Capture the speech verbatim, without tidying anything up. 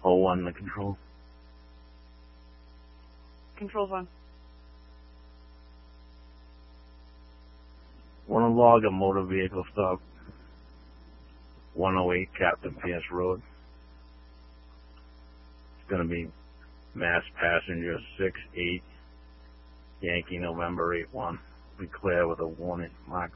oh one the control. Control's on. Want to log a motor vehicle stop. one oh eight Captain Pierce Road. It's going to be Mass Passenger six eight Yankee November eight one. Be clear with a warning mark